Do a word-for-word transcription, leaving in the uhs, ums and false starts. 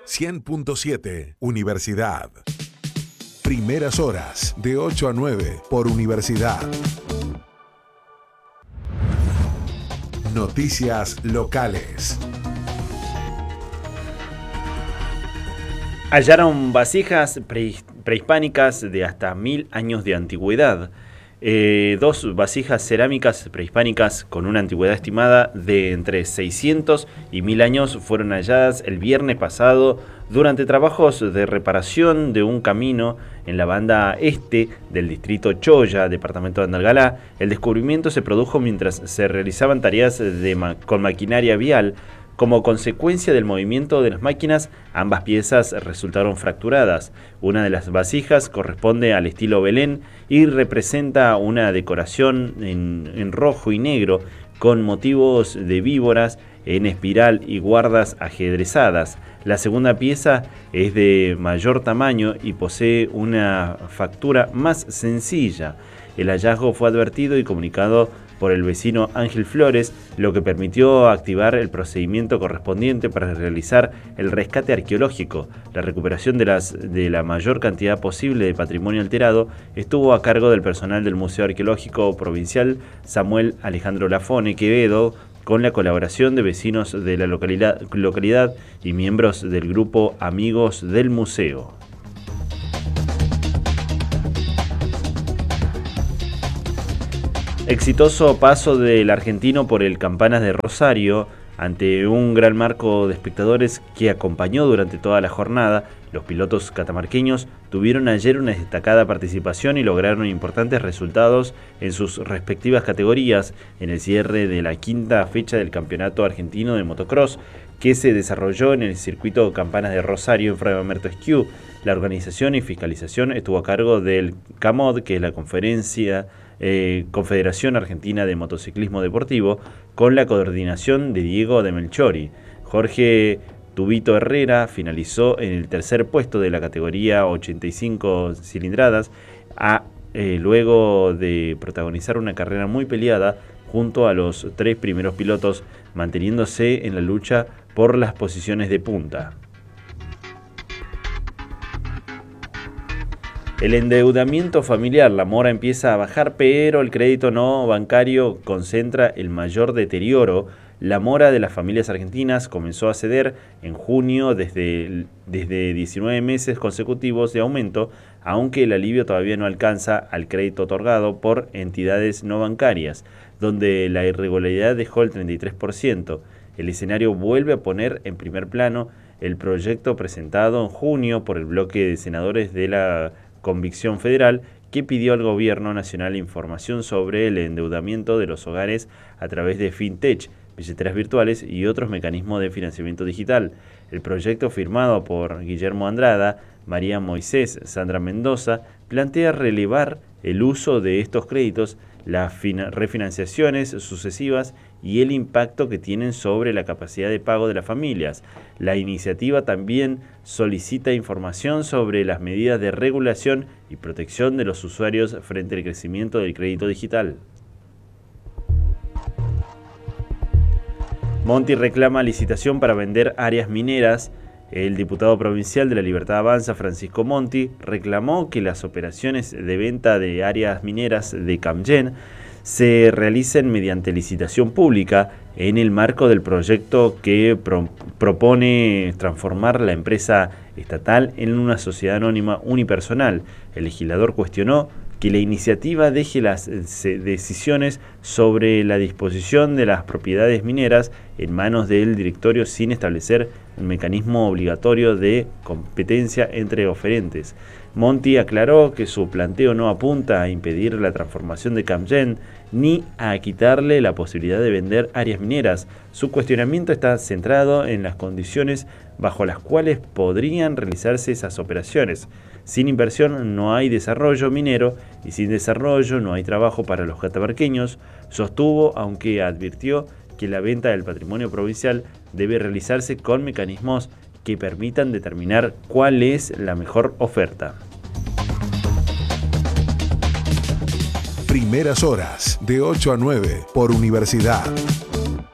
cien punto siete Universidad. Primeras horas de ocho a nueve por Universidad. Noticias locales. Hallaron vasijas prehispánicas de hasta mil años de antigüedad. Eh, dos vasijas cerámicas prehispánicas con una antigüedad estimada de entre seiscientos y mil años fueron halladas el viernes pasado durante trabajos de reparación de un camino en la banda este del distrito Choya, departamento de Andalgalá. El descubrimiento se produjo mientras se realizaban tareas de ma- con maquinaria vial. Como consecuencia del movimiento de las máquinas, ambas piezas resultaron fracturadas. Una de las vasijas corresponde al estilo Belén y representa una decoración en, en rojo y negro con motivos de víboras en espiral y guardas ajedrezadas. La segunda pieza es de mayor tamaño y posee una factura más sencilla. El hallazgo fue advertido y comunicado por el vecino Ángel Flores, lo que permitió activar el procedimiento correspondiente para realizar el rescate arqueológico. La recuperación de, las, de la mayor cantidad posible de patrimonio alterado estuvo a cargo del personal del Museo Arqueológico Provincial Samuel Alejandro Lafone Quevedo, con la colaboración de vecinos de la localidad, localidad y miembros del grupo Amigos del Museo. Exitoso paso del argentino por el Campanas de Rosario. Ante un gran marco de espectadores que acompañó durante toda la jornada, los pilotos catamarqueños tuvieron ayer una destacada participación y lograron importantes resultados en sus respectivas categorías en el cierre de la quinta fecha del Campeonato Argentino de Motocross, que se desarrolló en el circuito Campanas de Rosario en Fray Mamerto Esquiú. La organización y fiscalización estuvo a cargo del CAMOD, que es la conferencia Eh, Confederación Argentina de Motociclismo Deportivo, con la coordinación de Diego de Melchori. Jorge Tubito Herrera finalizó en el tercer puesto de la categoría ochenta y cinco cilindradas, a, eh, luego de protagonizar una carrera muy peleada junto a los tres primeros pilotos, manteniéndose en la lucha por las posiciones de punta. El endeudamiento familiar, la mora empieza a bajar, pero el crédito no bancario concentra el mayor deterioro. La mora de las familias argentinas comenzó a ceder en junio desde, desde diecinueve meses consecutivos de aumento, aunque el alivio todavía no alcanza al crédito otorgado por entidades no bancarias, donde la irregularidad dejó el treinta y tres por ciento. El escenario vuelve a poner en primer plano el proyecto presentado en junio por el bloque de senadores de la Convicción Federal, que pidió al Gobierno Nacional información sobre el endeudamiento de los hogares a través de fintech, billeteras virtuales y otros mecanismos de financiamiento digital. El proyecto, firmado por Guillermo Andrada, María Moisés, Sandra Mendoza, plantea relevar el uso de estos créditos, las refinanciaciones sucesivas y el impacto que tienen sobre la capacidad de pago de las familias. La iniciativa también solicita información sobre las medidas de regulación y protección de los usuarios frente al crecimiento del crédito digital. Monti reclama licitación para vender áreas mineras. El diputado provincial de la Libertad Avanza, Francisco Monti, reclamó que las operaciones de venta de áreas mineras de Camgen se realicen mediante licitación pública en el marco del proyecto que pro- propone transformar la empresa estatal en una sociedad anónima unipersonal. El legislador cuestionó que la iniciativa deje las decisiones sobre la disposición de las propiedades mineras en manos del directorio sin establecer un mecanismo obligatorio de competencia entre oferentes. Monti aclaró que su planteo no apunta a impedir la transformación de Camgen ni a quitarle la posibilidad de vender áreas mineras. Su cuestionamiento está centrado en las condiciones bajo las cuales podrían realizarse esas operaciones. Sin inversión no hay desarrollo minero y sin desarrollo no hay trabajo para los catamarqueños, sostuvo, aunque advirtió que la venta del patrimonio provincial debe realizarse con mecanismos que permitan determinar cuál es la mejor oferta. Primeras horas de ocho a nueve por Universidad.